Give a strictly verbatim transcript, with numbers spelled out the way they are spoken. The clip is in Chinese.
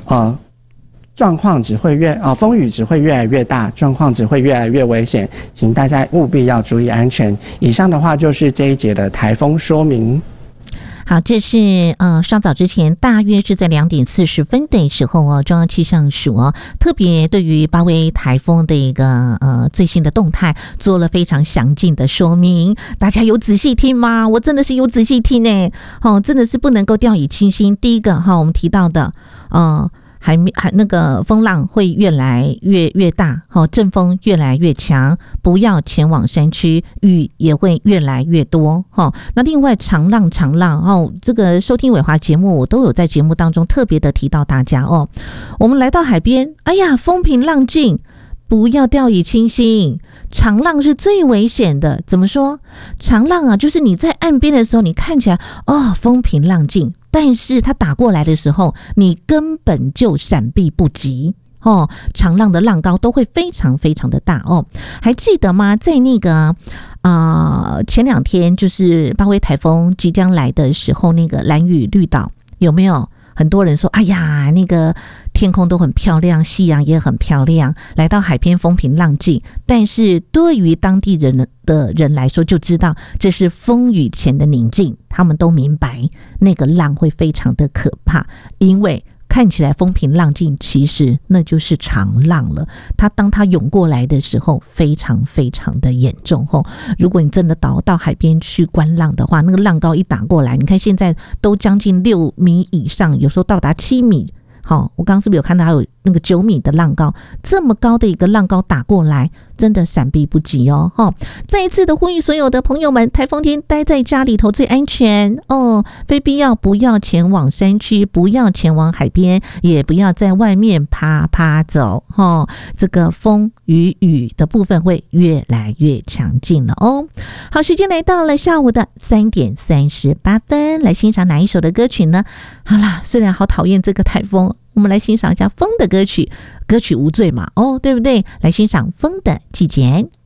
呃状况只会越呃风雨只会越来越大，状况只会越来越危险，请大家务必要注意安全。以上的话就是这一节的台风说明。 好，这是呃稍早之前，大约是在两点四十分的时候哦，中央气象署哦特别对于八威台风的一个呃最新的动态做了非常详尽的说明。大家有仔细听吗？我真的是有仔细听呢，哦，真的是不能够掉以轻心。第一个哈、哦，我们提到的呃。海海那个风浪会越来越越大，哦，阵风越来越强，不要前往山区，雨也会越来越多，哦。那另外长浪长浪哦，这个收听伟华节目，我都有在节目当中特别的提到大家哦。我们来到海边，哎呀，风平浪静，不要掉以轻心。长浪是最危险的，怎么说？长浪啊，就是你在岸边的时候，你看起来哦风平浪静，但是它打过来的时候，你根本就闪避不及哦。长浪的浪高都会非常非常的大哦。还记得吗？在那个啊、呃、前两天，就是八威台风即将来的时候，那个兰屿绿岛有没有？很多人说，哎呀，那个天空都很漂亮，夕阳也很漂亮，来到海边风平浪静。但是对于当地人的人来说，就知道这是风雨前的宁静，他们都明白那个浪会非常的可怕，因为看起来风平浪静，其实那就是长浪了。它当它涌过来的时候，非常非常的严重哦。如果你真的到到海边去观浪的话，那个浪高一打过来，你看现在都将近六米以上，有时候到达七米。好，我刚刚是不是有看到还有那个九米的浪高？这么高的一个浪高打过来，真的闪避不及哦！哈，再一次的呼吁所有的朋友们，台风天待在家里头最安全哦，非必要不要前往山区，不要前往海边，也不要在外面趴趴走哈。这个风与雨的部分会越来越强劲了哦。好，时间来到了下午的三点三十八分，来欣赏哪一首的歌曲呢？好啦，虽然好讨厌这个台风。我们来欣赏一下风的歌曲，歌曲无罪嘛，哦，对不对？来欣赏风的季节。